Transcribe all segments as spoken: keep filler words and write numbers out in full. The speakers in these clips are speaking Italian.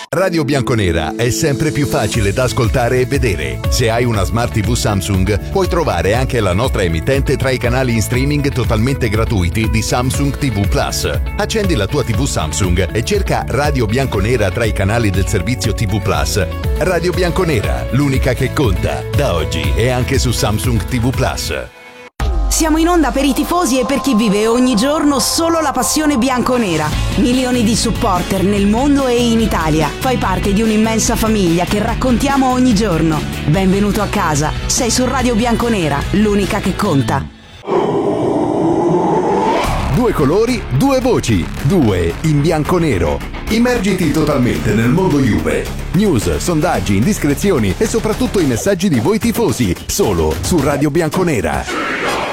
Radio Bianconera è sempre più facile da ascoltare e vedere. Se hai una Smart tivù Samsung, puoi trovare anche la nostra emittente tra i canali in streaming totalmente gratuiti di Samsung tivù Plus. Accendi la tua tivù Samsung e cerca Radio Bianconera tra i canali del servizio tivù Plus. Radio Bianconera, l'unica che conta, da oggi e anche su Samsung tivù Plus. Siamo in onda per i tifosi e per chi vive ogni giorno solo la passione bianconera. Milioni di supporter nel mondo e in Italia. Fai parte di un'immensa famiglia che raccontiamo ogni giorno. Benvenuto a casa. Sei su Radio Bianconera, l'unica che conta. Due colori, due voci, due in bianco-nero. Immergiti totalmente nel mondo Juve. News, sondaggi, indiscrezioni e soprattutto i messaggi di voi tifosi. Solo su Radio Bianconera.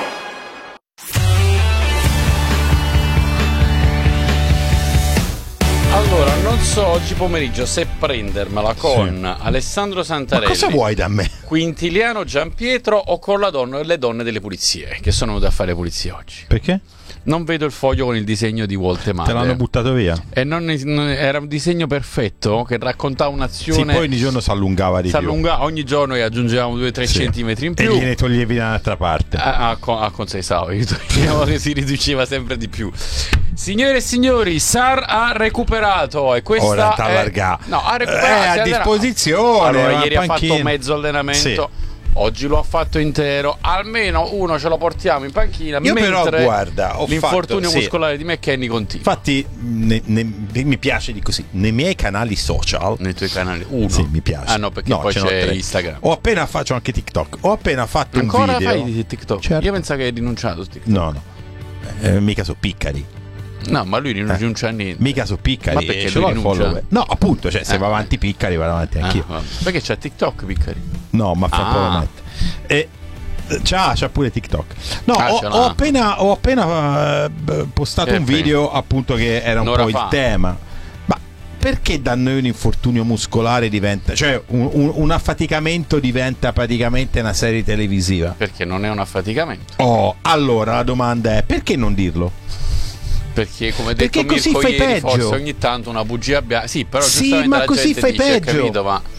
Allora, non so oggi pomeriggio se prendermela con sì. Alessandro Santarelli. Ma cosa vuoi da me? Quintiliano Giampietro o con la donna, le donne delle pulizie, che sono venute a fare pulizie oggi. Perché? Non vedo il foglio con il disegno di Voltemade. Te l'hanno buttato via? E non, non era un disegno perfetto che raccontava un'azione. Sì, poi ogni giorno si allungava di si allunga, più. Ogni giorno gli aggiungevamo due tre sì. centimetri in più. E gliene toglievi da un'altra parte. A, a, a consensavo, che si riduceva sempre di più. Signore e signori, Sar ha recuperato e questa Ora è allarga. No, ha recuperato è a disposizione. Allora, ieri panchina. ha fatto mezzo allenamento. Sì. Oggi lo ha fatto intero, almeno uno ce lo portiamo in panchina. Io mentre però guarda, ho l'infortunio fatto, muscolare sì. di McKennie continua. Infatti ne, ne, mi piace di così. Nei miei canali social, nei tuoi canali uno. Sì, mi piace. Ah no, perché no, poi c'è tre. Instagram. Ho appena faccio anche TikTok. Ho appena fatto Ancora un video. Ancora fai TikTok? Certo. Io pensavo che hai rinunciato a TikTok. No, no. Eh, mica so piccari. No, ma lui rinuncia eh. a niente. Mica so piccari. Ma perché lui rinuncia? No, appunto, cioè se eh. va avanti piccari vado avanti anch'io. Ah, perché c'è TikTok piccari? No, ma fra ah. poco lo metto. E c'ha, c'ha pure TikTok. No, ah, ho, ho appena, ho appena uh, postato che un video appunto che era un po' fa. il tema. Ma perché da noi un infortunio muscolare diventa, cioè un, un, un affaticamento diventa praticamente una serie televisiva? Perché non è un affaticamento. Oh, allora la domanda è: perché non dirlo? Perché come detto perché così Mirko fai ieri, peggio. forse ogni tanto una bugia bianca. Sì, però sì, giustamente ma la così gente fai dice, peggio. capito, ma